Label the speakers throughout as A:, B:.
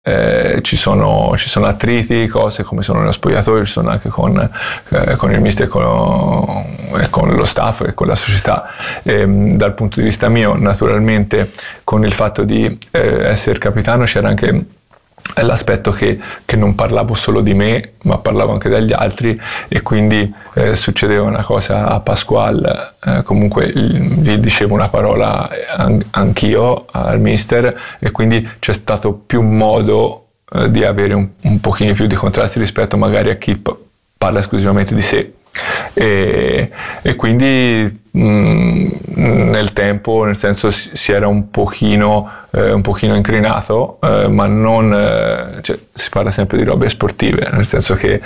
A: ci sono attriti, cose come sono nello spogliatoio, ci sono anche con il mister e con lo staff e con la società. Dal punto di vista mio, naturalmente, con il fatto di essere capitano c'era anche l'aspetto che non parlavo solo di me, ma parlavo anche degli altri, e quindi succedeva una cosa a Pasquale, comunque gli dicevo una parola anch'io al mister, e quindi c'è stato più modo di avere un pochino più di contrasti rispetto magari a chi parla esclusivamente di sé. E quindi nel tempo, nel senso, si era un pochino incrinato, ma non, cioè, si parla sempre di robe sportive, nel senso che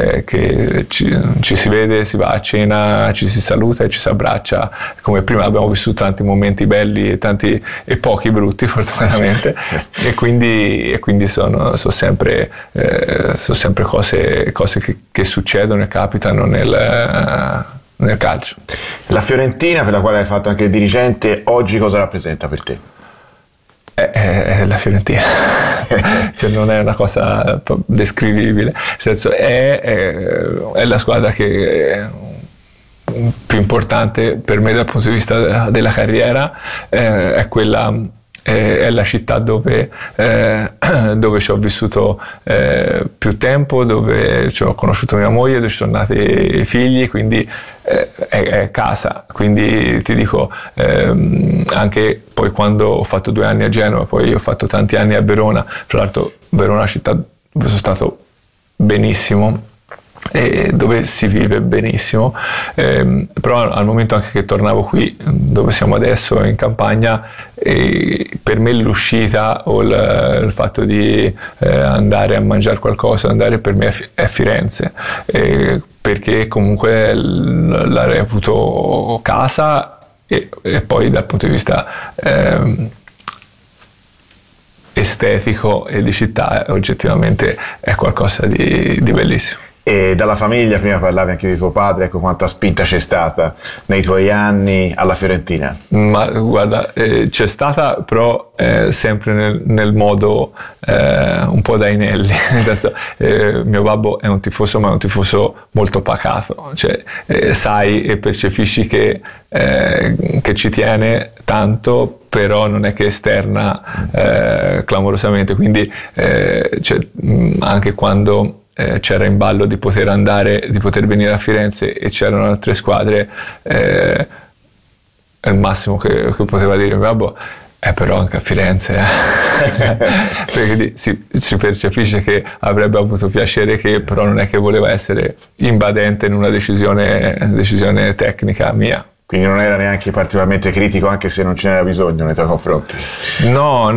A: ci si vede, si va a cena, ci si saluta e ci si abbraccia, come prima abbiamo vissuto tanti momenti belli e pochi brutti, fortunatamente. e quindi sono sempre cose che succedono e capitano nel calcio.
B: La Fiorentina, per la quale hai fatto anche il dirigente, oggi cosa rappresenta per te?
A: È la Fiorentina, cioè non è una cosa descrivibile, nel senso è la squadra che è più importante per me dal punto di vista della carriera, è la città dove ci ho vissuto più tempo, dove ci ho conosciuto mia moglie, dove ci sono nati i figli, quindi è casa. Quindi ti dico, anche poi quando ho fatto 2 anni a Genova, poi ho fatto tanti anni a Verona, tra l'altro Verona è una città dove sono stato benissimo e dove si vive benissimo, però al momento anche che tornavo qui dove siamo adesso in campagna, per me l'uscita o il fatto di andare a mangiare qualcosa, per me è Firenze, perché comunque la reputo casa, e poi dal punto di vista estetico e di città oggettivamente è qualcosa di bellissimo.
B: E dalla famiglia, prima parlavi anche di tuo padre, ecco quanta spinta c'è stata nei tuoi anni alla Fiorentina.
A: Ma guarda, c'è stata, però sempre nel modo un po' da inelli, nel senso, mio babbo è un tifoso, ma è un tifoso molto pacato, cioè sai e percepisci che ci tiene tanto, però non è che esterna clamorosamente, quindi cioè, anche quando c'era in ballo di poter venire a Firenze e c'erano altre squadre, il massimo che poteva dire mio babbo però anche a Firenze perché si percepisce che avrebbe avuto piacere, che però non è che voleva essere invadente in una decisione tecnica mia.
B: Quindi non era neanche particolarmente critico, anche se non ce n'era bisogno nei tuoi confronti?
A: No,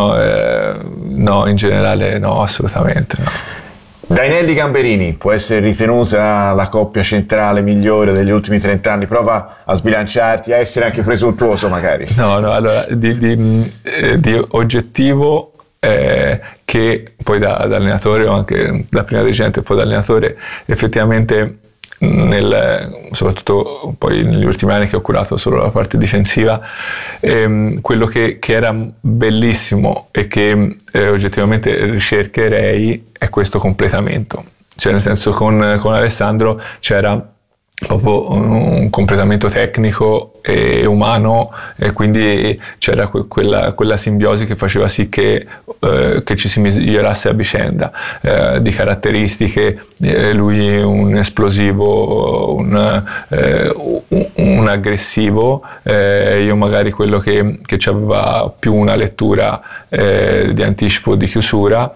A: in generale no, assolutamente no.
B: Dainelli Gamberini può essere ritenuta la coppia centrale migliore degli ultimi 30 anni? Prova a sbilanciarti, a essere anche presuntuoso magari.
A: No, allora di oggettivo, che poi da allenatore, o anche da prima dirigente e poi da allenatore, effettivamente soprattutto poi negli ultimi anni che ho curato solo la parte difensiva, quello che era bellissimo e che oggettivamente ricercherei è questo completamento, cioè nel senso con Alessandro c'era proprio un completamento tecnico e umano, e quindi c'era quella simbiosi che faceva sì che ci si migliorasse a vicenda, di caratteristiche, lui un esplosivo, un aggressivo, io magari quello che aveva più una lettura di anticipo, di chiusura,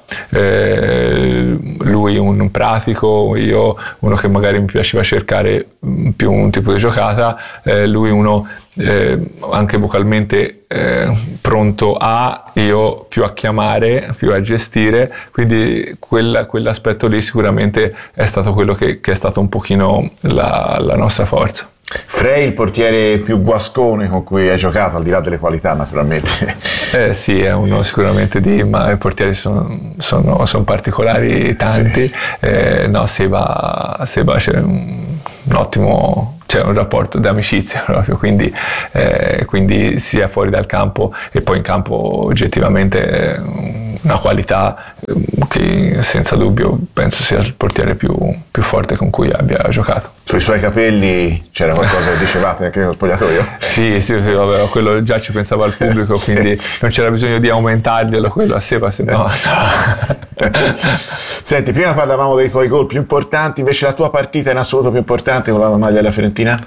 A: lui un pratico, io uno che magari mi piaceva cercare più un tipo di giocata, lui uno anche vocalmente pronto io più a chiamare, più a gestire, quindi quell'aspetto lì sicuramente è stato quello che è stato un pochino la nostra forza.
B: Frey, il portiere più guascone con cui hai giocato, al di là delle qualità naturalmente.
A: Sì, è uno sicuramente ma i portieri sono particolari, tanti. Sì. No, Seba c'è un ottimo, c'è un rapporto di amicizia proprio, quindi sia fuori dal campo e poi in campo oggettivamente una qualità che senza dubbio penso sia il portiere più forte con cui abbia giocato.
B: Sui suoi capelli c'era qualcosa che dicevate anche nello spogliatoio?
A: Sì, vabbè, quello già ci pensava il pubblico, quindi non c'era bisogno di aumentarglielo quello a sé, se no.
B: Senti, prima parlavamo dei tuoi gol più importanti, invece la tua partita in assoluto più importante con la maglia della Fiorentina?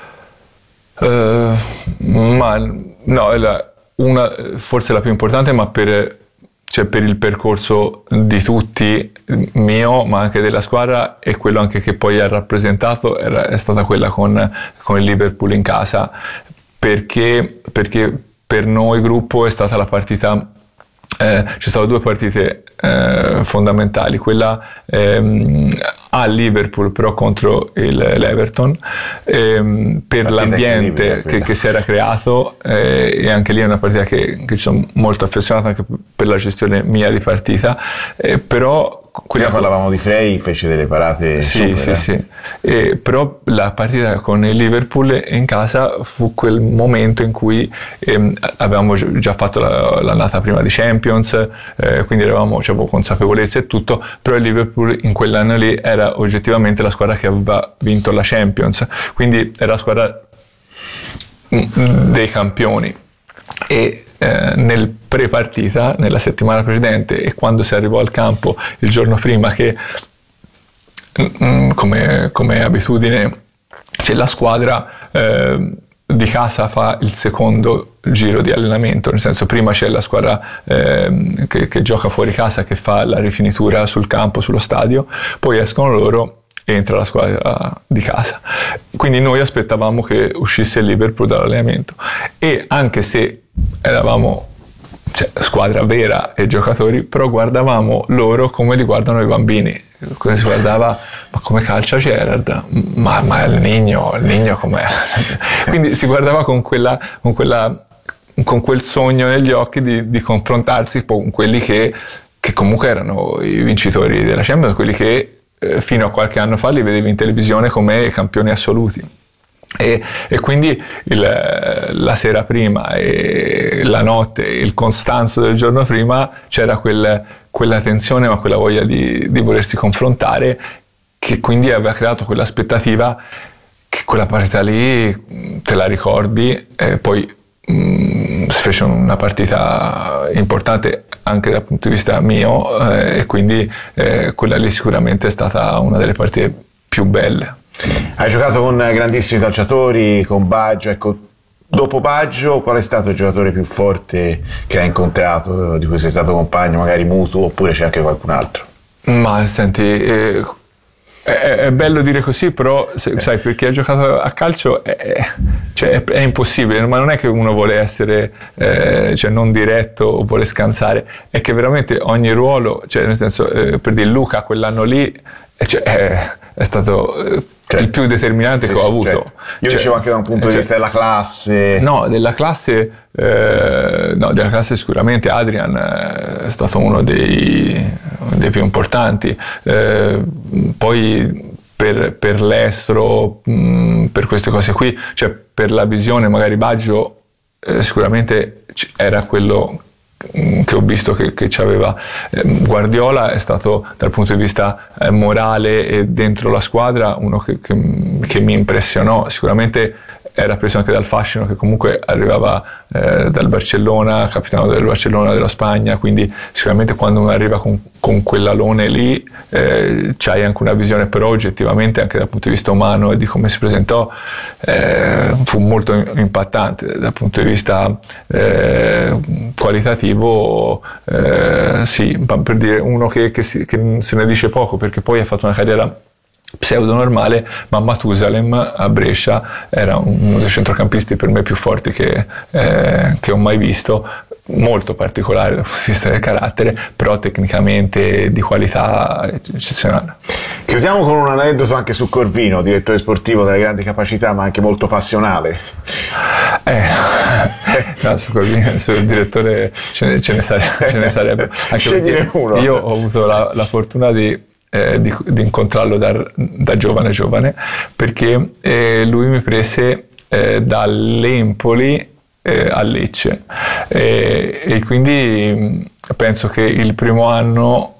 A: Ma no, forse la più importante, ma per il percorso di tutti, mio, ma anche della squadra, e quello anche che poi ha rappresentato è stata quella con il Liverpool in casa, perché per noi gruppo è stata la partita. Ci sono due partite fondamentali, quella a Liverpool però contro l'Everton, per l'ambiente che si era creato, e anche lì è una partita che ci sono molto affezionato anche per la gestione mia di partita, però
B: prima parlavamo di Frey, fece delle parate super,
A: sì. Però la partita con il Liverpool in casa fu quel momento in cui avevamo già fatto l'annata prima di Champions, quindi c'avevo consapevolezza e tutto, però il Liverpool in quell'anno lì era oggettivamente la squadra che aveva vinto la Champions, quindi era la squadra dei campioni. E nel pre-partita, nella settimana precedente, e quando si arrivò al campo il giorno prima, che come abitudine c'è la squadra di casa fa il secondo giro di allenamento, nel senso prima c'è la squadra che gioca fuori casa, che fa la rifinitura sul campo, sullo stadio, poi escono loro e entra la squadra di casa. Quindi noi aspettavamo che uscisse il Liverpool dall'allenamento, e anche se eravamo squadra vera e giocatori, però guardavamo loro come li guardano i bambini, come si guardava, ma come calcia Gerrard, ma il Nigno com'è? Quindi si guardava con quel sogno negli occhi di confrontarsi con quelli che comunque erano i vincitori della Champions, quelli che fino a qualche anno fa li vedevi in televisione come campioni assoluti. E quindi la sera prima e la notte, il Costanzo del giorno prima, c'era quella tensione, ma quella voglia di volersi confrontare, che quindi aveva creato quell'aspettativa che quella partita lì te la ricordi, e poi si fece una partita importante anche dal punto di vista mio, e quindi quella lì sicuramente è stata una delle partite più belle.
B: Hai giocato con grandissimi calciatori, con Baggio, ecco, dopo Baggio qual è stato il giocatore più forte che hai incontrato, di cui sei stato compagno, magari mutuo, oppure c'è anche qualcun altro?
A: Ma senti, è bello dire così, però sai, per chi ha giocato a calcio è impossibile, ma non è che uno vuole essere non diretto o vuole scansare, è che veramente ogni ruolo, nel senso, per dire, Luca quell'anno lì è stato il più determinante che ho avuto.
B: Certo. Io dicevo anche da un punto di vista della classe.
A: No, della classe sicuramente Adrian è stato uno dei più importanti. Poi per l'estero, per queste cose qui, per la visione, magari Baggio sicuramente era quello che ho visto che c'aveva. Guardiola è stato, dal punto di vista morale e dentro la squadra, uno che mi impressionò. Sicuramente era preso anche dal fascino che comunque arrivava dal Barcellona, capitano del Barcellona della Spagna, quindi sicuramente quando uno arriva con quell'alone lì c'hai anche una visione, però oggettivamente anche dal punto di vista umano e di come si presentò fu molto impattante. Dal punto di vista qualitativo, sì, per dire, uno che se ne dice poco, perché poi ha fatto una carriera pseudo normale, ma Matusalem a Brescia era uno dei centrocampisti per me più forti che ho mai visto, molto particolare dal punto di vista del carattere, però tecnicamente di qualità eccezionale.
B: Chiudiamo con un aneddoto anche su Corvino, direttore sportivo delle grandi capacità, ma anche molto passionale.
A: No, su Corvino, sul direttore ce ne sarebbe.
B: Scegliene uno.
A: Io ho avuto la fortuna di incontrarlo da giovane, perché lui mi prese dall'Empoli a Lecce, e quindi penso che il primo anno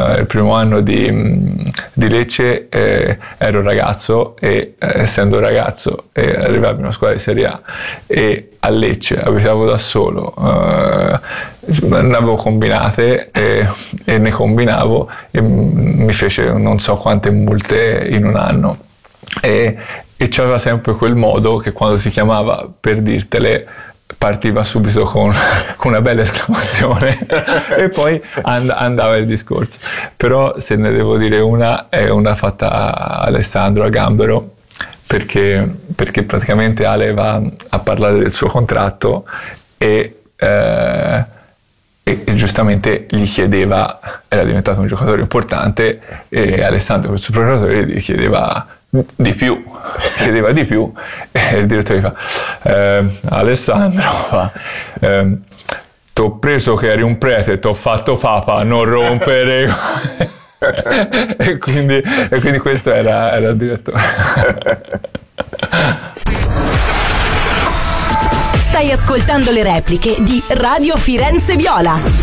A: di Lecce ero ragazzo e essendo ragazzo arrivavo in una squadra di Serie A e a Lecce abitavo da solo, ne avevo combinate e ne combinavo e mi fece non so quante multe in un anno e c'aveva sempre quel modo che quando si chiamava per dirtele partiva subito con una bella esclamazione e poi andava il discorso. Però se ne devo dire una, è una fatta a Alessandro a Gambero, perché praticamente Ale va a parlare del suo contratto e giustamente gli chiedeva, era diventato un giocatore importante e Alessandro per il suo procuratore gli chiedeva di più e il direttore fa Alessandro t'ho preso che eri un prete, t'ho fatto papa, non rompere e quindi questo era il direttore.
C: Stai ascoltando le repliche di Radio Firenze Viola.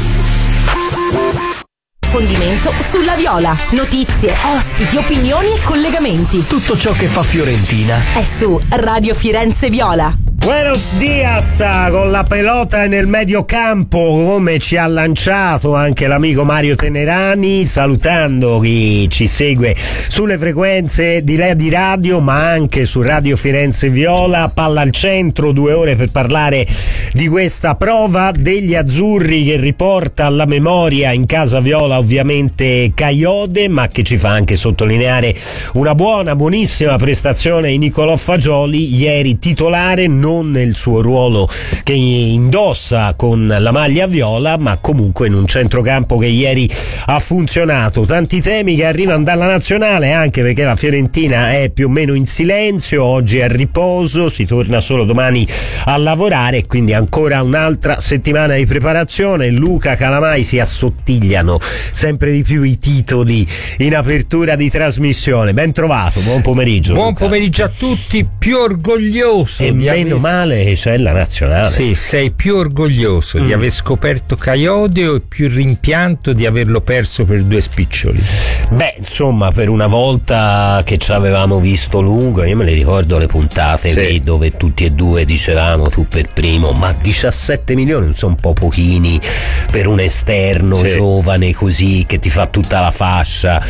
C: Approfondimento sulla Viola. Notizie, ospiti, opinioni e collegamenti.
D: Tutto ciò che fa Fiorentina
C: è su Radio Firenze Viola.
E: Buenos dias, con la pelota nel mediocampo, come ci ha lanciato anche l'amico Mario Tenerani, salutando chi ci segue sulle frequenze di radio ma anche su Radio Firenze Viola. Palla al centro, 2 ore per parlare di questa prova degli azzurri che riporta alla memoria in casa Viola ovviamente Kayode, ma che ci fa anche sottolineare una buonissima prestazione di Nicolò Fagioli, ieri titolare, non nel suo ruolo che indossa con la maglia viola, ma comunque in un centrocampo che ieri ha funzionato. Tanti temi che arrivano dalla nazionale, anche perché la Fiorentina è più o meno in silenzio, oggi è a riposo, si torna solo domani a lavorare e quindi ancora un'altra settimana di preparazione. Luca Calamai, si assottigliano sempre di più i titoli in apertura di trasmissione. Ben trovato, buon pomeriggio.
F: Buon
E: Luca.
F: Pomeriggio a tutti, più orgoglioso
E: e
F: di
E: meno male che c'è la nazionale.
F: Sì, sei più orgoglioso di aver scoperto Kayode o più rimpianto di averlo perso per 2 spiccioli?
E: Beh, insomma, per una volta che ci avevamo visto lungo, io me le ricordo le puntate qui dove tutti e due dicevamo, tu per primo, ma 17 milioni non sono un po' pochini per un esterno giovane così che ti fa tutta la fascia,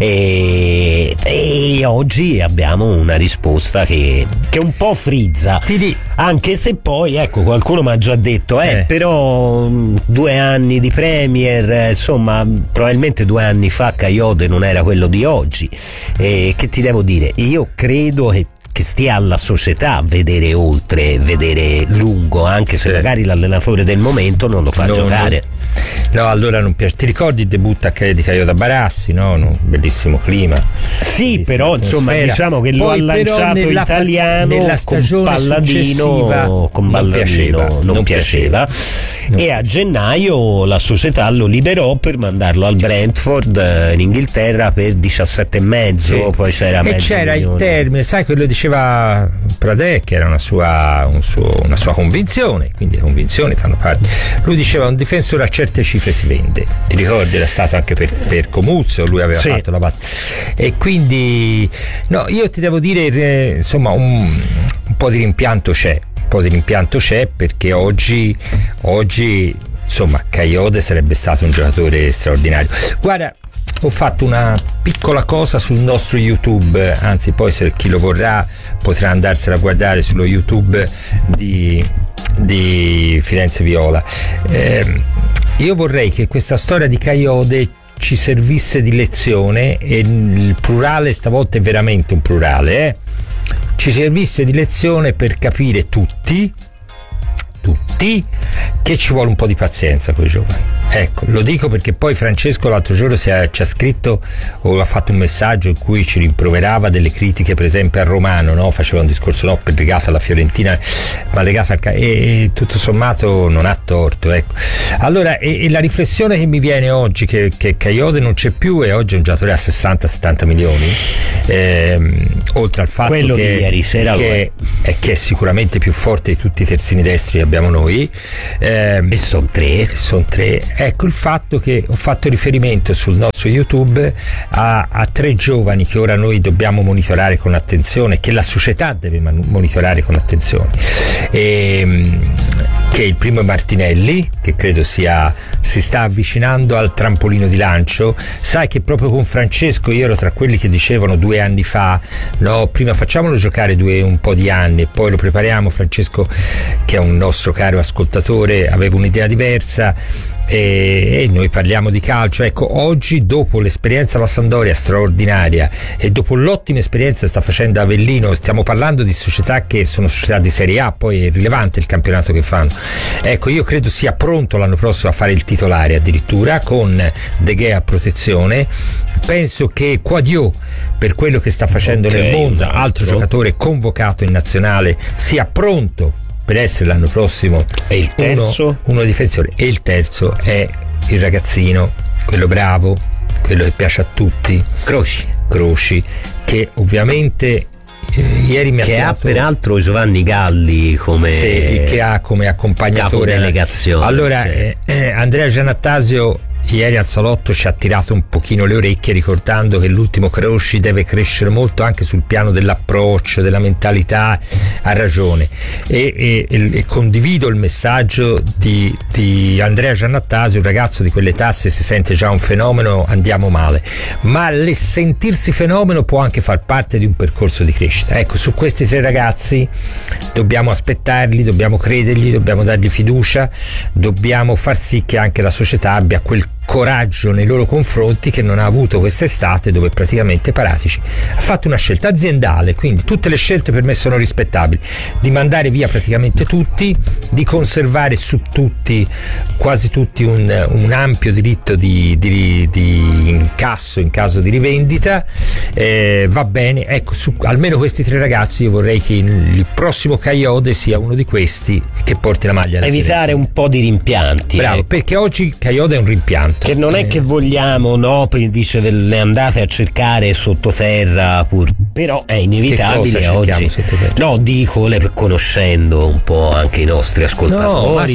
E: e oggi abbiamo una risposta che un po' frizza, anche se poi ecco qualcuno mi ha già detto però 2 anni di Premier, insomma probabilmente 2 anni fa Kayode non era quello di oggi, che ti devo dire, io credo che stia alla società vedere oltre, vedere lungo, anche se magari l'allenatore del momento non lo fa giocare.
F: No, allora non piace. Ti ricordi il debutto di Kayode a Barassi, no? Un bellissimo clima.
E: Sì, però insomma diciamo che lo ha lanciato italiano
F: nella
E: con Palladino non piaceva. E a gennaio la società lo liberò per mandarlo al Brentford in Inghilterra per 17,5, poi c'era
F: e c'era il termine, sai, quello diceva Pradè, che era una sua convinzione, quindi le convinzioni fanno parte. Lui diceva un difensore a certe cifre si vende, ti ricordi, era stato anche per Comuzzo, lui aveva fatto la battaglia, e quindi no, io ti devo dire insomma un po' di rimpianto c'è, perché oggi insomma Kayode sarebbe stato un giocatore straordinario. Guarda, ho fatto una piccola cosa sul nostro YouTube, anzi poi se chi lo vorrà potrà andarsela a guardare sullo YouTube di Firenze Viola. Io vorrei che questa storia di Kayode ci servisse di lezione, e il plurale stavolta è veramente un plurale, ci servisse di lezione per capire tutti che ci vuole un po' di pazienza con i giovani. Ecco, lo dico perché poi Francesco l'altro giorno ci ha scritto o ha fatto un messaggio in cui ci rimproverava delle critiche, per esempio a Romano, no? Faceva un discorso legato alla Fiorentina, ma legato e tutto sommato non ha torto, ecco. Allora, e la riflessione che mi viene oggi, che Kayode non c'è più e oggi è un giocatore a 60-70 milioni, oltre al fatto
E: quello
F: che
E: di ieri sera
F: che è sicuramente più forte di tutti i terzini destri che abbiamo noi,
E: e sono 3.
F: Ecco il fatto che ho fatto riferimento sul nostro YouTube a 3 giovani che ora noi dobbiamo monitorare con attenzione, che la società deve monitorare con attenzione, che il primo è Martinelli, che credo si sta avvicinando al trampolino di lancio. Sai che proprio con Francesco io ero tra quelli che dicevano 2 anni fa, no, prima facciamolo giocare un po' di anni e poi lo prepariamo. Francesco, che è un nostro caro ascoltatore, aveva un'idea diversa e noi parliamo di calcio. Ecco, oggi, dopo l'esperienza alla Sampdoria straordinaria e dopo l'ottima esperienza che sta facendo Avellino, stiamo parlando di società che sono società di Serie A, poi è rilevante il campionato che fanno. Ecco, io credo sia pronto l'anno prossimo a fare il titolare, addirittura con De Gea a protezione. Penso che Quadio, per quello che sta facendo nel Monza, altro giocatore convocato in nazionale, sia pronto per essere l'anno prossimo.
E: E il terzo?
F: Uno difensore. E il terzo è il ragazzino, quello bravo, quello che piace a tutti, Croci, che ovviamente ieri mi ha
E: tirato, ha peraltro Giovanni Galli come
F: che ha come accompagnatore
E: delegazione.
F: Allora Andrea Giannattasio ieri al salotto ci ha tirato un pochino le orecchie, ricordando che l'ultimo Croci deve crescere molto anche sul piano dell'approccio, della mentalità. Ha ragione e condivido il messaggio di Andrea Giannattasio. Un ragazzo di quell'età, se si sente già un fenomeno, andiamo male, ma sentirsi fenomeno può anche far parte di un percorso di crescita. Ecco, su questi 3 ragazzi dobbiamo aspettarli, dobbiamo credergli, dobbiamo dargli fiducia, dobbiamo far sì che anche la società abbia quel coraggio nei loro confronti che non ha avuto quest'estate, dove praticamente Paratici ha fatto una scelta aziendale, quindi tutte le scelte per me sono rispettabili, di mandare via praticamente tutti, di conservare su tutti, quasi tutti, un ampio diritto di incasso in caso di rivendita. Va bene, ecco, su almeno questi 3 ragazzi io vorrei che il prossimo Kayode sia uno di questi che porti la maglia.
E: Evitare un po' di rimpianti.
F: Bravo, perché oggi Kayode è un rimpianto.
E: Che non è che vogliamo, no, dice le andate a cercare sottoterra, però è inevitabile oggi. No, dico, conoscendo un po' anche i nostri ascoltatori,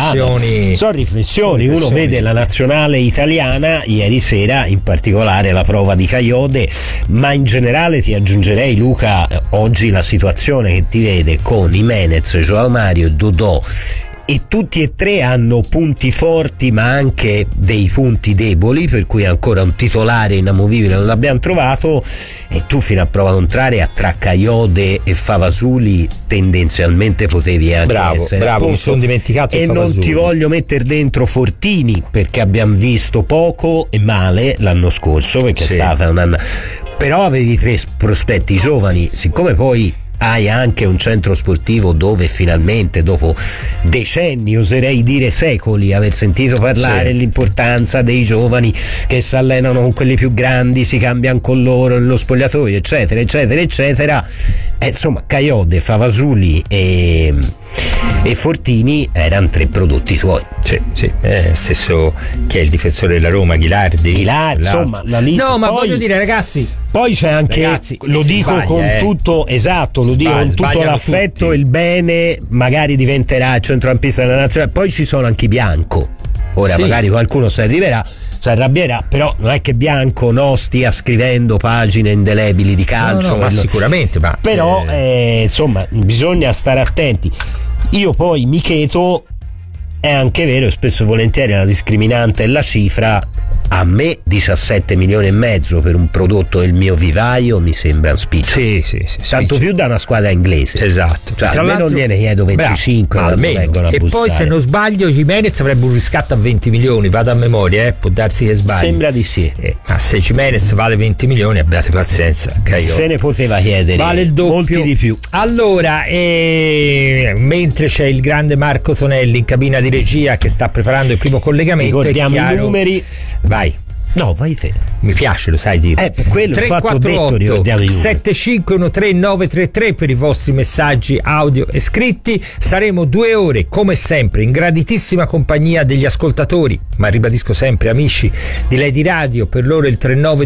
E: sono riflessioni. Uno vede la nazionale italiana ieri sera, in particolare la prova di Kayode, ma in generale ti aggiungerei, Luca, oggi la situazione che ti vede con Jimenez, Joao Mario e Dodò, e tutti e 3 hanno punti forti ma anche dei punti deboli, per cui ancora un titolare inamovibile non l'abbiamo trovato, e tu fino a prova contraria tra Kayode e Favasuli tendenzialmente potevi anche essere
F: bravo, mi sono dimenticato
E: e
F: Favasuli.
E: Non ti voglio mettere dentro Fortini, perché abbiamo visto poco e male l'anno scorso, perché è stata un anno, però avevi 3 prospetti giovani. Siccome poi hai anche un centro sportivo dove finalmente, dopo decenni, oserei dire secoli, aver sentito parlare dell'importanza dei giovani che si allenano con quelli più grandi, si cambiano con loro nello spogliatoio, eccetera eccetera eccetera, insomma Kayode, Favasuli e Fortini erano 3 prodotti tuoi.
F: Stesso, che è il difensore della Roma, Ghilardi,
E: insomma la lista.
F: No, ma
E: poi,
F: voglio dire, ragazzi,
E: poi c'è anche, lo dico sbaglia, con tutto, lo dico con tutto l'affetto tutti. E il bene, magari diventerà il centrocampista della nazionale. Poi ci sono anche i Bianco. Ora magari qualcuno si arrabbierà, però non è che Bianco stia scrivendo pagine indelebili di calcio.
F: Ma sicuramente,
E: però insomma bisogna stare attenti. Io poi Micheto, è anche vero, spesso e volentieri la discriminante è la cifra. A me 17 milioni e mezzo per un prodotto del mio vivaio mi sembra un spiccio. Tanto più da una squadra inglese.
F: Esatto.
E: Cioè, almeno gliene chiedo 25 vengono a
F: e
E: bussare.
F: Poi, se non sbaglio, Jimenez avrebbe un riscatto a 20 milioni, vado a memoria, può darsi che sbagli.
E: Sembra di sì.
F: Ma se Jimenez vale 20 milioni, abbiate pazienza.
E: Se ne poteva chiedere
F: vale il doppio,
E: molti di più.
F: Allora, mentre c'è il grande Marco Tonelli in cabina di regia che sta preparando il primo collegamento,
E: ricordiamo i numeri.
F: Vai.
E: No, vai te.
F: Mi piace, lo sai dire.
E: Per quello il fatto detto, ricordiamo di
F: 7513933 per i vostri messaggi audio e scritti. Saremo 2 ore, come sempre, in graditissima compagnia degli ascoltatori, ma ribadisco sempre amici di Lady Radio. Per loro il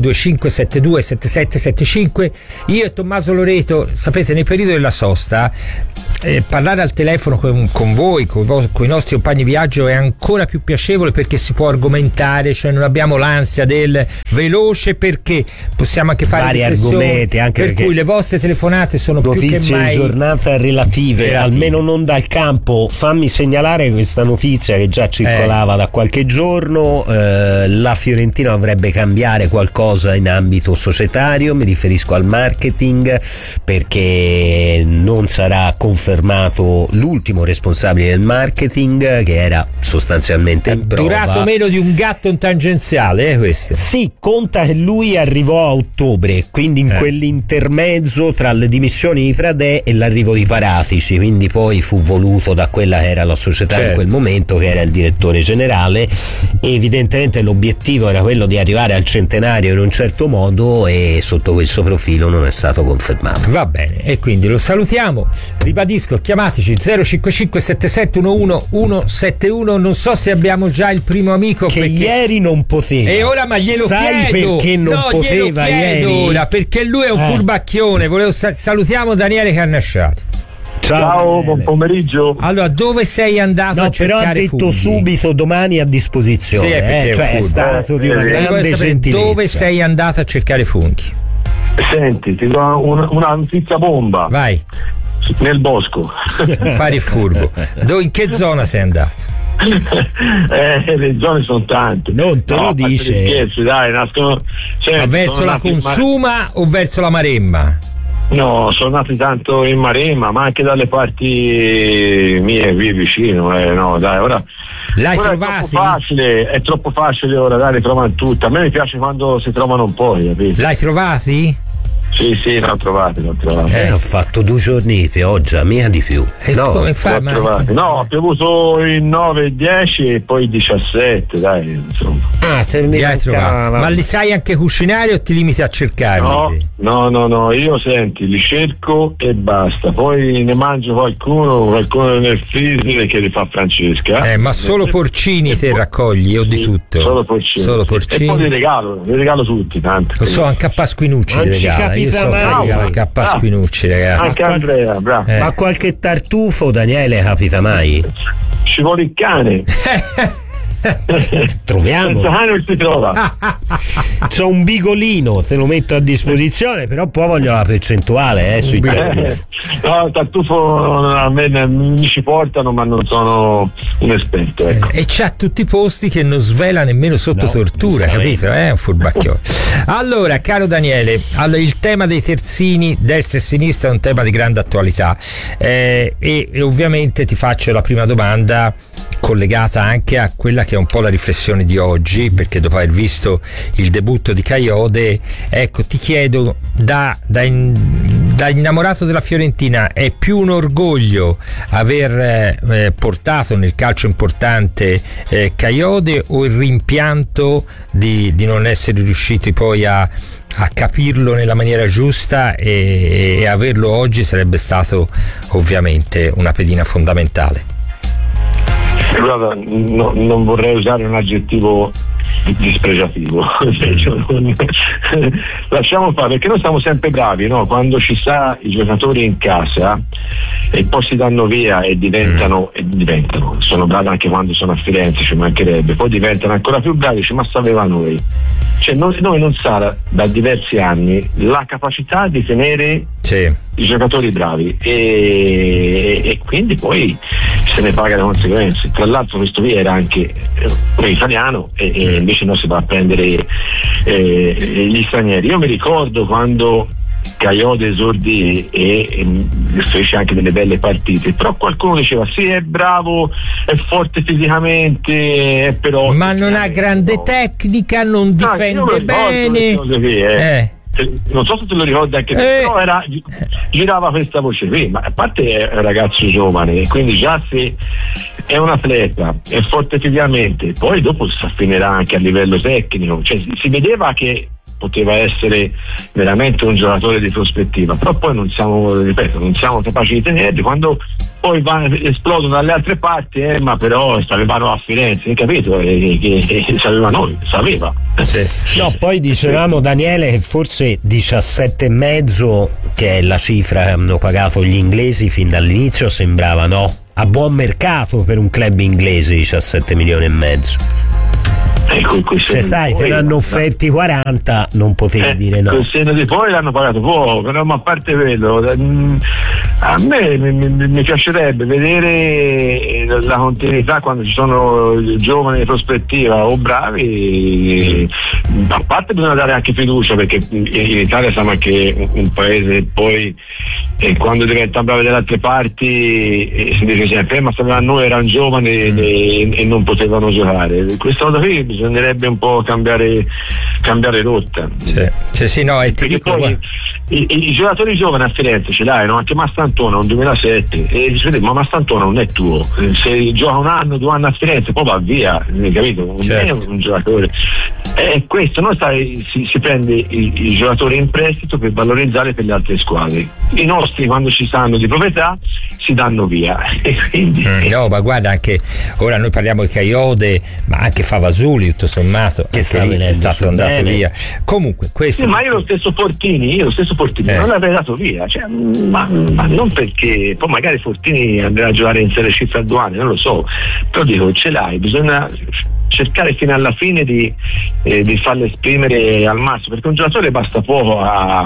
F: 3925727775. Io e Tommaso Loreto, sapete, nei periodi della sosta parlare al telefono con voi, con i nostri compagni viaggio è ancora più piacevole, perché si può argomentare, cioè non abbiamo l'ansia del veloce, perché possiamo anche fare
E: vari argomenti, anche
F: per cui le vostre telefonate sono più che mai
E: giornata relative, almeno non dal campo. Fammi segnalare questa notizia che già circolava da qualche giorno. La Fiorentina dovrebbe cambiare qualcosa in ambito societario, mi riferisco al marketing, perché non sarà confermato l'ultimo responsabile del marketing, che era sostanzialmente in prova.
F: Durato meno di un gatto in tangenziale, questo?
E: Sì, conta che lui arrivò a ottobre, quindi in quell'intermezzo tra le dimissioni di Pradè e l'arrivo di Paratici, quindi poi fu voluto da quella che era la società in quel momento, che era il direttore generale, e evidentemente l'obiettivo era quello di arrivare al centenario in un certo modo, e sotto questo profilo non è stato confermato.
F: Va bene, e quindi lo salutiamo. Ribadisco, chiamateci 055 7711 171. Non so se abbiamo già il primo amico,
E: che
F: perché
E: ieri non poteva.
F: E ora ma glielo
E: Sai
F: chiedo.
E: perché non poteva
F: glielo chiedo
E: ieri?
F: ora, perché lui è un furbacchione. Salutiamo Daniele Carnasciati.
G: Ciao, buon pomeriggio.
F: Allora, dove sei andato a cercare
E: però ha detto
F: funghi?
E: subito domani a disposizione.
F: Sì,
E: è stato di una grande gentilezza.
F: Dove sei andato a cercare funghi?
G: Senti, ti do una notizia bomba.
F: Vai.
G: Nel bosco.
F: Fare il furbo. In che zona sei andato?
G: Le zone sono tante.
E: Non te lo dice.
G: Scherzi, dai, nascono.
F: Ma verso la Consuma o verso la Maremma?
G: No, sono nati tanto in Maremma, ma anche dalle parti mie qui vicino. No, dai, ora.
F: L'hai
G: ora
F: trovati?
G: È troppo facile ora, dai, le trovano tutte. A me mi piace quando si trovano un po', capito?
F: L'hai trovati?
G: Sì, l'ho trovati.
E: Ho fatto 2 giorni di pioggia, mia di più.
F: Come fai?
G: No, ha piovuto il 9, il 10 e poi il 17, dai, insomma.
F: Ma li sai anche cucinare o ti limiti a cercarli?
G: No, io senti, li cerco e basta. Poi ne mangio qualcuno nel freezer che li fa Francesca.
F: Ma solo porcini te raccogli o di tutto?
G: Solo porcini. E poi li regalo tutti, tanti.
F: Lo so, anche a Pasquinucci li regala. Io so anche a Pasquinucci, ragazzi.
G: Anche Andrea, bravo.
E: Ma qualche tartufo, Daniele, capita mai?
G: Ci vuole il cane.
E: Troviamo.
G: Senza cane non si trova.
E: C'ho un bigolino, te lo metto a disposizione, però poi voglio la percentuale sui tartufi.
G: No, il tartufo a me mi ci portano, ma non sono un esperto, ecco.
F: E c'ha tutti i posti che non svela nemmeno sotto tortura, capito? È un furbacchione. Allora, caro Daniele, il tema dei terzini destra e sinistra è un tema di grande attualità, e ovviamente ti faccio la prima domanda collegata anche a quella che è un po' la riflessione di oggi, perché dopo aver visto il debutto di Kayode, ecco, ti chiedo, da innamorato della Fiorentina, è più un orgoglio aver portato nel calcio importante Kayode, o il rimpianto di non essere riusciti poi a capirlo nella maniera giusta, e averlo oggi sarebbe stato ovviamente una pedina fondamentale?
G: Guarda, non vorrei usare un aggettivo dispregiativo. Lasciamo fare, perché noi siamo sempre bravi, no? Quando ci sta i giocatori in casa e poi si danno via e diventano, sono bravi anche quando sono a Firenze, ci mancherebbe, poi diventano ancora più bravi, ma sapeva noi. Cioè noi non sarà da diversi anni la capacità di tenere i giocatori bravi, e quindi poi se ne paga le conseguenze. Tra l'altro questo qui era anche italiano, e invece non si va a prendere gli stranieri. Io mi ricordo quando Kayode esordì e fece anche delle belle partite, però qualcuno diceva sì, è bravo, è forte fisicamente, è però
F: ma non ha grande tecnica, non difende bene.
G: non so se te lo ricordi anche te, però girava questa voce qui, ma a parte è un ragazzo giovane, quindi già se è un atleta, è forte fisicamente, poi dopo si affinerà anche a livello tecnico, cioè si vedeva che poteva essere veramente un giocatore di prospettiva, però poi non siamo capaci di tenerli. Quando poi esplodono dalle altre parti, ma però stavano a Firenze, hai capito? Che sapeva.
E: Sì. No, poi dicevamo, Daniele, che forse 17,5, che è la cifra che hanno pagato gli inglesi fin dall'inizio, sembrava a buon mercato per un club inglese, 17,5 milioni. Se sai, te ne hanno offerti 40, non potevi dire no.
G: Col senno di poi l'hanno pagato poco, però, ma a parte quello, a me mi piacerebbe vedere la continuità quando ci sono giovani di prospettiva o bravi. A parte bisogna dare anche fiducia, perché in Italia siamo anche un paese, poi quando diventano bravi dalle altre parti si dice sempre ma a noi erano giovani e non potevano giocare. Questa cosa qui bisognerebbe un po' cambiare rotta.
F: Sì, no, e ti dico,
G: poi i giocatori giovani a Firenze ce l'hai, no? Anche Mastantona un 2007, e si vede, ma Mastantona non è tuo, se gioca 1 anno, 2 anni a Firenze poi va via, capito? Non è un giocatore. È questo, si prende i giocatori in prestito per valorizzare per le altre squadre. I nostri, quando ci sanno di proprietà, si danno via. E quindi,
F: no, ma guarda, anche ora noi parliamo di Caiode, ma anche Favasuli, tutto sommato,
E: che
F: è stato andato via. Comunque, questo.
G: Ma io lo stesso Fortini non l'avrei dato via, ma non perché poi magari Fortini andrà a giocare in Serie C fra 2 anni, non lo so, però dico, ce l'hai, bisogna cercare fino alla fine di farlo esprimere al massimo, perché un giocatore basta poco a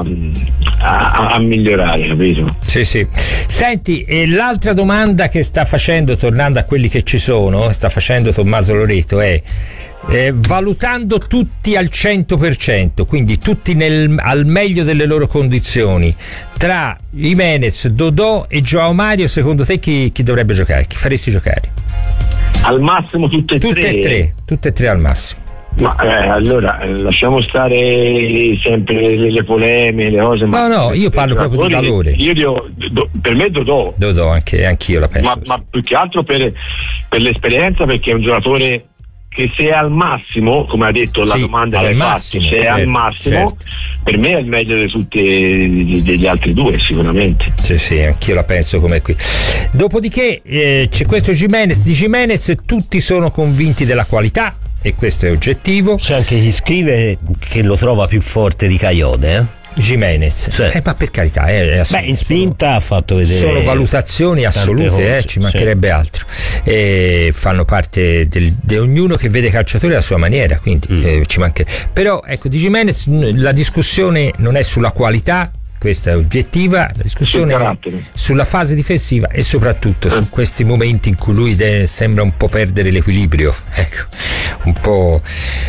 G: migliorare, capito?
F: Sì. Senti, l'altra domanda che sta facendo, tornando a quelli che ci sono, sta facendo Tommaso Loreto è valutando tutti al 100%, quindi tutti al meglio delle loro condizioni, tra Giménez, Dodò e João Mario, secondo te chi dovrebbe giocare? Chi faresti giocare?
G: Al massimo tutte e tre al massimo. Ma allora lasciamo stare sempre le polemiche, le cose.
F: No, io parlo proprio di valore.
G: Per me Dodò,
F: anch'io la penso.
G: Ma più che altro per l'esperienza, perché è un giocatore che se è al massimo, come ha detto la domanda che hai fatto, se è al massimo, per me è il meglio di tutti degli altri due, sicuramente.
F: Sì, anch'io la penso come qui. Dopodiché c'è questo Giménez. Di Giménez tutti sono convinti della qualità, e questo è oggettivo.
E: C'è anche chi scrive che lo trova più forte di Caiode,
F: Giménez, ma per carità, è
E: in spinta ha fatto vedere.
F: Sono valutazioni assolute, ci mancherebbe altro. Fanno parte di ognuno che vede calciatore alla sua maniera, quindi ci mancherebbe. Però ecco, di Giménez la discussione non è sulla qualità, questa è oggettiva, la discussione è sulla fase difensiva e soprattutto su questi momenti in cui lui sembra un po' perdere l'equilibrio, ecco, un po'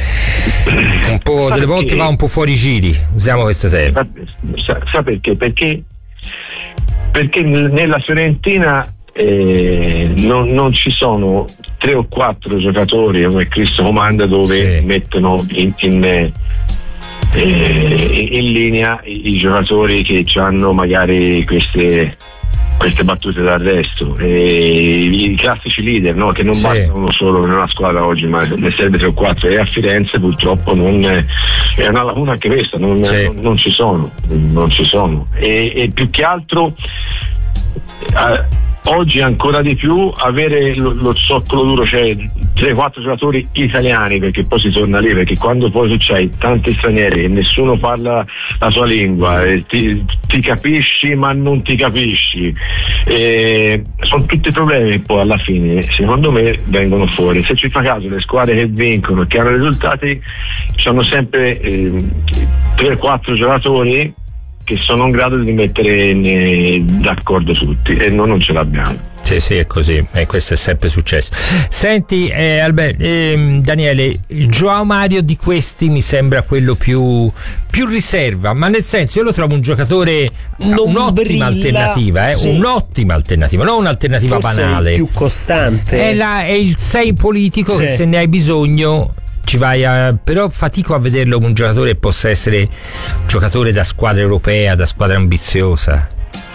F: delle volte va un po' fuori giri, usiamo questo termine.
G: Sa perché? Perché nella Fiorentina non ci sono 3 o 4 giocatori come Cristo comanda dove mettono in linea i giocatori che hanno magari queste battute d'arresto, i classici leader, no? Che non bastano solo in una squadra oggi, ma ne serve 3 o 4, e a Firenze purtroppo è una lacuna anche questa, non ci sono, e più che altro oggi ancora di più avere lo zoccolo duro, cioè 3-4 giocatori italiani, perché poi si torna lì, perché quando poi tu c'hai tanti stranieri e nessuno parla la sua lingua, ti capisci ma non ti capisci, sono tutti problemi che poi alla fine secondo me vengono fuori. Se ci fa caso, le squadre che vincono e che hanno risultati hanno sempre 3-4 giocatori che sono in grado di mettere d'accordo tutti, e noi non ce l'abbiamo.
F: Sì, è così, e questo è sempre successo. Senti, Daniele, João Mario di questi mi sembra quello più riserva, ma nel senso, io lo trovo un giocatore un'ottima alternativa, un'ottima alternativa, non un'alternativa
E: forse
F: banale,
E: più costante.
F: È il 6 politico che se ne hai bisogno ci vai però fatico a vederlo un giocatore che possa essere giocatore da squadra europea, da squadra ambiziosa.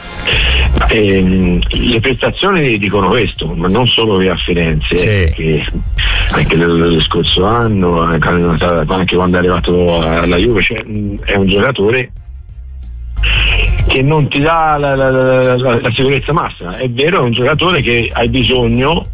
G: Le prestazioni dicono questo, ma non solo a Firenze,
F: sì.
G: Che anche lo scorso anno, anche quando è arrivato alla Juve, cioè, è un giocatore che non ti dà la sicurezza massima. È vero, è un giocatore che hai bisogno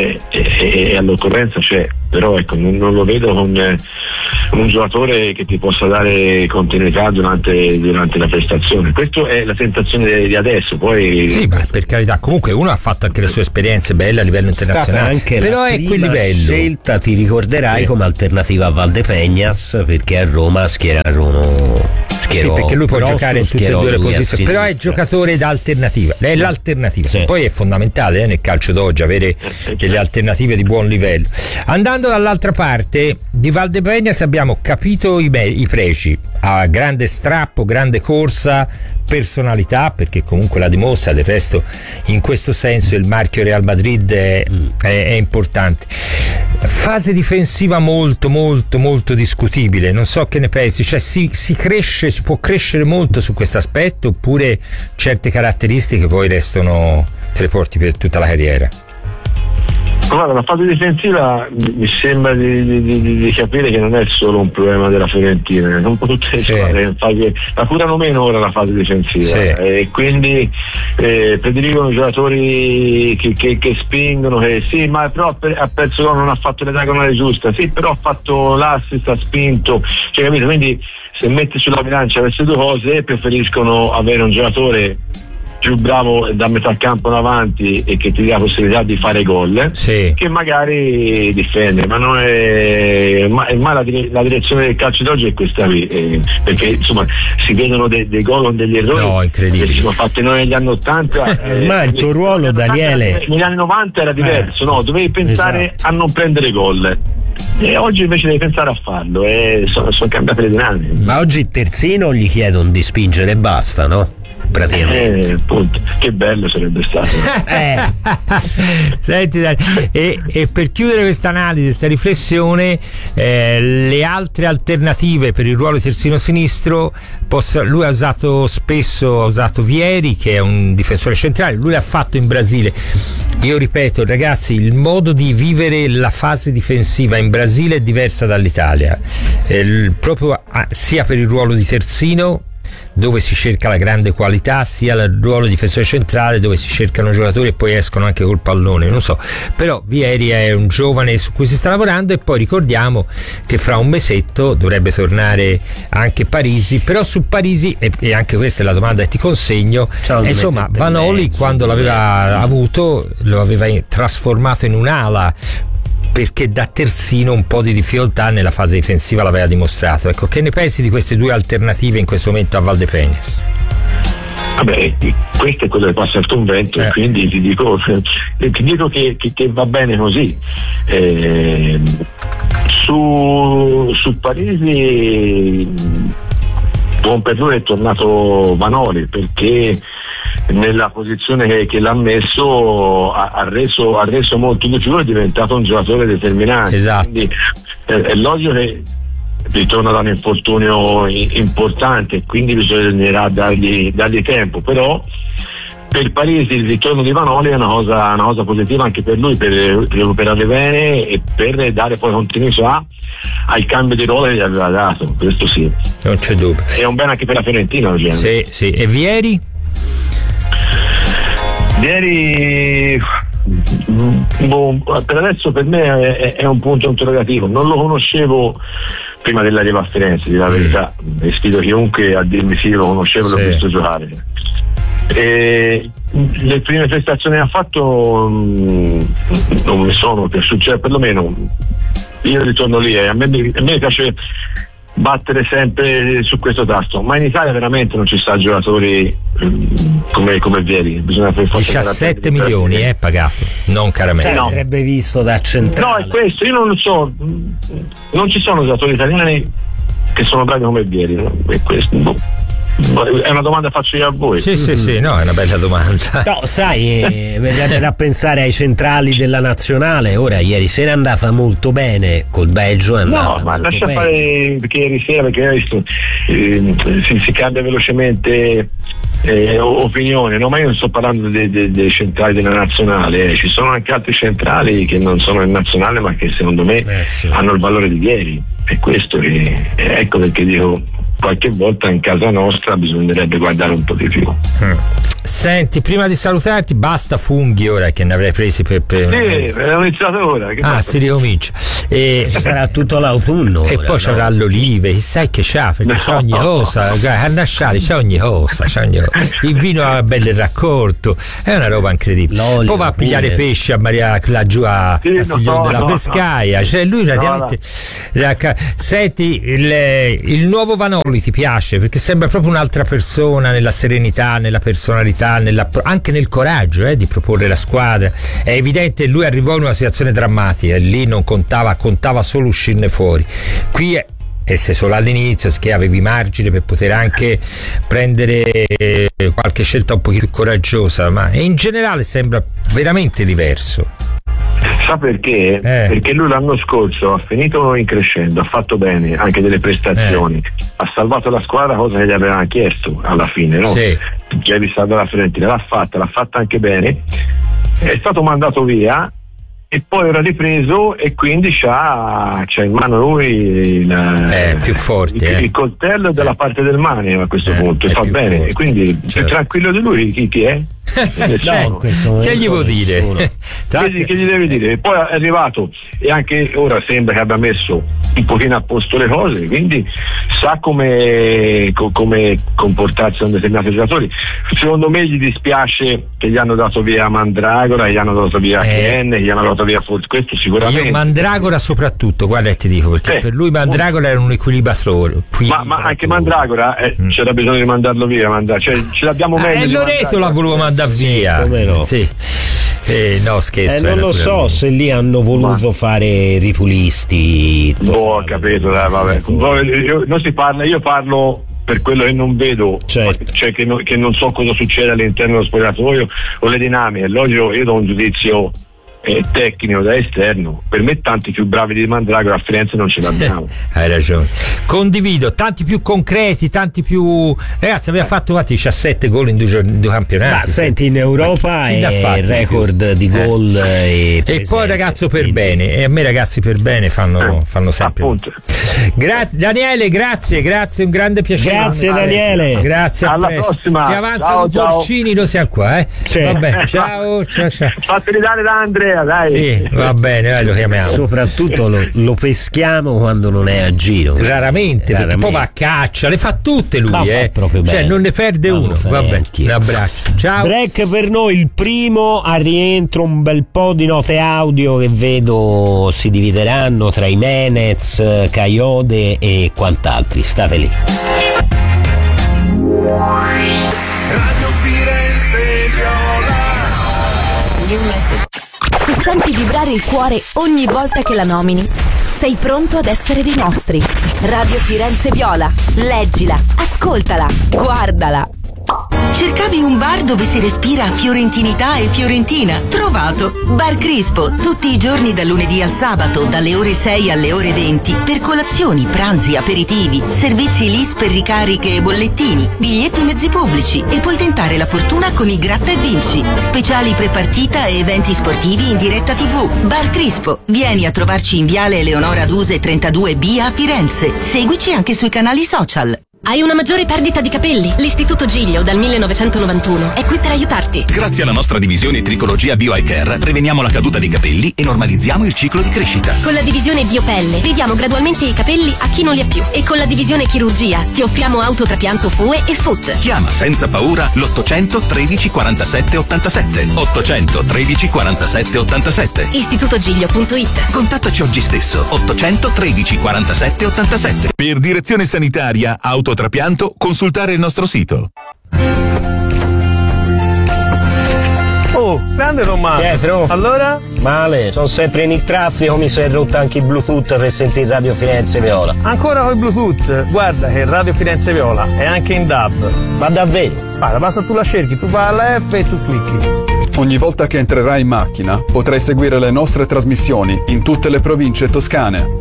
G: e all'occorrenza c'è, però ecco, non lo vedo come un giocatore che ti possa dare continuità durante la prestazione. Questa è la sensazione di adesso. Poi
F: sì, ma per carità, comunque uno ha fatto anche le sue esperienze belle a livello internazionale,
E: anche
F: però
E: la
F: è quel
E: prima
F: livello.
E: Scelta, ti ricorderai, sì, come alternativa a Valdepeñas, perché a Roma schierò.
F: Sì, perché lui può giocare in tutte e due le posizioni, però è giocatore d'alternativa, è l'alternativa, sì. Poi è fondamentale nel calcio d'oggi avere delle alternative di buon livello. Andando dall'altra parte, di Valdepeñas abbiamo capito i pregi: ha grande strappo, grande corsa, personalità, perché comunque la dimostra. Del resto, in questo senso il marchio Real Madrid è importante. Fase difensiva molto molto molto discutibile, non so che ne pensi, cioè si può crescere molto su questo aspetto, oppure certe caratteristiche poi restano, te le porti per tutta la carriera?
G: Guarda, la fase difensiva mi sembra di capire che non è solo un problema della Fiorentina, non tutte le squadre la curano meno ora la fase difensiva, e quindi prediligono giocatori che spingono, che sì, ma però ha perso gol, non ha fatto le diagonali giusta, sì, però ha fatto l'assist, ha spinto, cioè, capito? Quindi se metti sulla bilancia queste due cose, preferiscono avere un giocatore più bravo da metà campo in avanti e che ti dia la possibilità di fare gol, sì, che magari difende, ma non è ma la direzione del calcio d'oggi è questa qui, perché insomma si vedono dei gol con degli errori che si sono fatti noi negli anni 80.
E: Ma il tuo ruolo, Daniele,
G: negli anni 90 era diverso, no? Dovevi pensare a non prendere gol. E oggi invece devi pensare a farlo, sono cambiate le dinamiche.
E: Ma oggi il terzino gli chiedono di spingere e basta, no?
G: Che bello sarebbe stato.
F: Senti, e per chiudere questa analisi, questa riflessione, le altre alternative per il ruolo di terzino sinistro, lui ha usato Vieri, che è un difensore centrale, lui l'ha fatto in Brasile. Io ripeto, ragazzi, il modo di vivere la fase difensiva in Brasile è diversa dall'Italia, proprio sia per il ruolo di terzino, dove si cerca la grande qualità, sia il ruolo di difensore centrale, dove si cercano giocatori e poi escono anche col pallone, non so, però Vieri è un giovane su cui si sta lavorando, e poi ricordiamo che fra un mesetto dovrebbe tornare anche Parisi, però su Parisi, e anche questa è la domanda che ti consegno, insomma, Vanoli quando l'aveva avuto lo aveva trasformato in un'ala, perché da terzino un po' di difficoltà nella fase difensiva l'aveva dimostrato. Ecco, che ne pensi di queste due alternative in questo momento a Valdepeñas?
G: Vabbè, questo è quello che passa al convento, quindi ti dico che va bene così. Su Parisi, buon per lui è tornato Vanoli, perché nella posizione che l'ha messo ha reso molto di più, è diventato un giocatore determinante.
F: Esatto.
G: Quindi è logico che ritorna da un infortunio importante, quindi bisognerà dargli tempo, però per Parisi il ritorno di Vanoli è una cosa positiva anche per lui, per recuperare bene e per dare poi continuità al cambio di ruolo che gli aveva dato, questo sì,
F: non c'è dubbio.
G: È un bene anche per la Fiorentina,
F: sì. E Vieri?
G: Per adesso per me è un punto interrogativo, non lo conoscevo prima dell'arrivo a Firenze, di la verità, e sfido chiunque a dirmi sì, lo conoscevo, l'ho visto giocare. Le prime prestazioni che ha fatto non mi sono piaciute, cioè perlomeno io ritorno lì, a me piace battere sempre su questo tasto, ma in Italia veramente non ci sta giocatori come Vieri, bisogna per forza
F: 17 milioni pagato, non Caramello.
E: No. Andrebbe visto da centrale.
G: No, è questo, io non lo so, non ci sono giocatori italiani che sono bravi come Vieri, no? È questo. È una domanda che faccio io a voi.
F: Sì, no, è una bella domanda.
E: No, sai, vedete da pensare ai centrali della nazionale. Ora, ieri sera è andata molto bene, col Belgio è andata
G: No, ma
E: molto
G: lascia
E: bene.
G: fare, perché ieri sera, perché hai visto, si cambia velocemente opinione, no? Ma io non sto parlando dei centrali della nazionale, ci sono anche altri centrali che non sono in nazionale ma che secondo me
E: sì.
G: hanno il valore di ieri, e questo ecco perché dico, qualche volta in casa nostra bisognerebbe guardare un po' di più.
F: Senti, prima di salutarti, basta funghi ora, che ne avrei presi per
G: Sì, ho iniziato ora.
F: si ricomincia.
E: Ci sarà tutto l'autunno
F: E
E: ora,
F: poi c'avrà l'olive, chissà che c'ha, perché c'è ogni cosa, a Nasciali c'è ogni cosa, il vino ha bello raccolto, è una roba incredibile.
E: L'olio
F: Poi va a pigliare
E: pure.
F: pesce a Maria laggiù a Castiglione della Pescaia, cioè lui praticamente. Senti, il nuovo Vanoli ti piace? Perché sembra proprio un'altra persona, nella serenità, nella personalità, anche nel coraggio di proporre la squadra. È evidente, lui arrivò in una situazione drammatica e lì non contava solo uscirne fuori. Qui e se solo all'inizio, che avevi margine per poter anche prendere qualche scelta un po' più coraggiosa, ma in generale sembra veramente diverso.
G: Sa perché? Perché lui l'anno scorso ha finito in crescendo, ha fatto bene anche delle prestazioni, ha salvato la squadra, cosa che gli avevano chiesto alla fine, no?
F: Sì.
G: Che è stata la Fiorentina, l'ha fatta anche bene, è stato mandato via e poi ora ripreso, e quindi c'ha in mano lui
F: più forte,
G: il coltello dalla parte del mani a questo punto, e fa bene,
F: forte.
G: e quindi più tranquillo di lui chi è?
F: Che gli vuol dire?
G: Che gli deve dire? Poi è arrivato e anche ora sembra che abbia messo un pochino a posto le cose, quindi sa come comportarsi con determinati giocatori. Secondo me gli dispiace che gli hanno dato via Mandragora, gli hanno dato via Ken, gli hanno dato via Forza, questo sicuramente.
F: Io Mandragora soprattutto, guarda, ti dico, perché per lui Mandragora era un equilibratore.
G: Ma anche Mandragora c'era bisogno di mandarlo via, cioè ce l'abbiamo meglio.
F: Loreto l'ha voluto mandare via.
E: Come no?
F: Sì. No, scherzo.
E: Non lo so se lì hanno voluto fare ripulisti.
G: Ho capito, vabbè. Non si parla, io parlo per quello che non vedo,
E: certo.
G: Cioè che non so cosa succede all'interno dello spogliatoio o le dinamiche. Logico, io do un giudizio tecnico da esterno, per me tanti più bravi di Mandragora a Firenze non ce l'abbiamo.
F: Hai ragione, condivido, tanti più concreti, tanti più, ragazzi, abbiamo fatto 17 gol in due campionati.
E: Ma senti, in Europa è il record di gol
F: e poi ragazzo per bene, e a me ragazzi per bene fanno sempre Daniele, grazie, un grande piacere.
E: Grazie Daniele,
F: grazie,
G: alla prossima.
F: Si avanzano porcini, noi siamo qua, vabbè, ciao.
G: Fateli dare da Andrea, dai.
F: Sì, va bene, lo chiamiamo.
E: Soprattutto lo peschiamo quando non è a giro.
F: Raramente. Perché poi va a caccia, le fa tutte lui,
E: fa proprio bene.
F: Cioè non ne perde uno. Vabbè, un abbraccio. Ciao.
E: Break per noi, il primo, a rientro un bel po' di note audio che vedo si divideranno tra i Menez, Caiode e quant'altri. State lì.
H: Radio Firenze Viola.
C: Se senti vibrare il cuore ogni volta che la nomini, sei pronto ad essere dei nostri. Radio Firenze Viola. Leggila, ascoltala, guardala.
I: Cercavi un bar dove si respira fiorentinità e fiorentina? Trovato! Bar Crispo, tutti i giorni dal lunedì al sabato, dalle ore 6 alle ore 20, per colazioni, pranzi, aperitivi, servizi LIS per ricariche e bollettini, biglietti mezzi pubblici, e puoi tentare la fortuna con i Gratta e Vinci, speciali prepartita e eventi sportivi in diretta TV. Bar Crispo, vieni a trovarci in Viale Eleonora Duse 32B a Firenze. Seguici anche sui canali social.
J: Hai una maggiore perdita di capelli? L'Istituto Giglio dal 1991 è qui per aiutarti.
K: Grazie alla nostra divisione Tricologia Bio Eye Care preveniamo la caduta dei capelli e normalizziamo il ciclo di crescita.
J: Con la divisione Biopelle ridiamo gradualmente i capelli a chi non li ha più, e con la divisione Chirurgia ti offriamo autotrapianto FUE e FUT.
K: Chiama senza paura l'800 13 47 87. 800 13 47 87.
J: istitutogiglio.it.
K: Contattaci oggi stesso. 800 13 47 87.
L: Per direzione sanitaria
M: autotrapianto, consultare il nostro sito. Oh, grande Tommaso.
E: Pietro.
M: Allora?
E: Male, sono sempre in il traffico, mi si è rotto anche il Bluetooth per sentire Radio Firenze Viola.
M: Ancora con il Bluetooth? Guarda che Radio Firenze Viola è anche in DAB.
E: Ma davvero?
M: Guarda, basta tu la cerchi, tu fai la F e tu clicchi.
N: Ogni volta che entrerai in macchina potrai seguire le nostre trasmissioni in tutte le province toscane.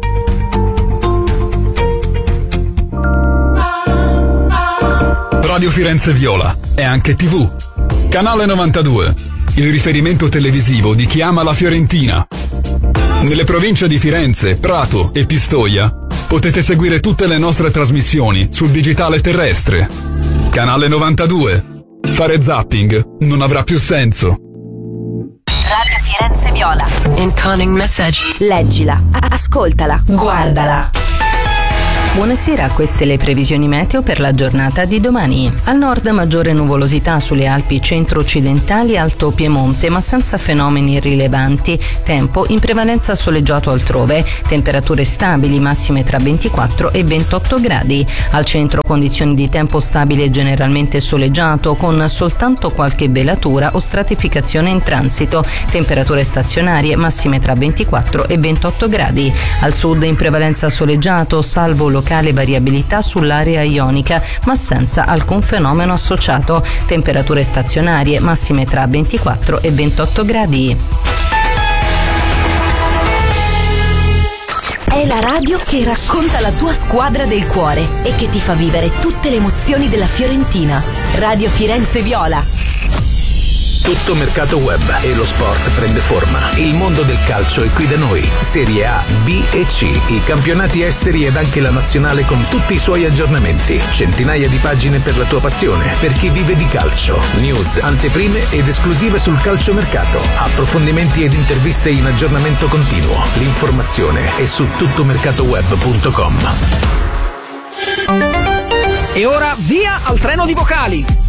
N: Radio Firenze Viola è anche TV. Canale 92, il riferimento televisivo di chi ama la Fiorentina. Nelle province di Firenze, Prato e Pistoia potete seguire tutte le nostre trasmissioni sul digitale terrestre. Canale 92. Fare zapping non avrà più senso.
C: Radio Firenze Viola.
I: Incoming message.
C: Leggila, ascoltala, guardala.
I: Buonasera, queste le previsioni meteo per la giornata di domani. Al nord maggiore nuvolosità sulle Alpi centro-occidentali e Alto Piemonte, ma senza fenomeni rilevanti. Tempo in prevalenza soleggiato altrove, temperature stabili massime tra 24 e 28 gradi. Al centro condizioni di tempo stabile generalmente soleggiato con soltanto qualche velatura o stratificazione in transito. Temperature stazionarie massime tra 24 e 28 gradi. Al sud in prevalenza soleggiato, salvo locale variabilità sull'area ionica, ma senza alcun fenomeno associato. Temperature stazionarie massime tra 24 e 28 gradi.
C: È la radio che racconta la tua squadra del cuore e che ti fa vivere tutte le emozioni della Fiorentina. Radio Firenze Viola.
K: Tutto mercato web e lo sport prende forma. Il mondo del calcio è qui da noi. Serie A, B e C, i campionati esteri ed anche la nazionale con tutti i suoi aggiornamenti. Centinaia di pagine per la tua passione, per chi vive di calcio. News, anteprime ed esclusive sul calciomercato. Approfondimenti ed interviste in aggiornamento continuo. L'informazione è su tuttomercatoweb.com.
O: E ora via al treno di vocali.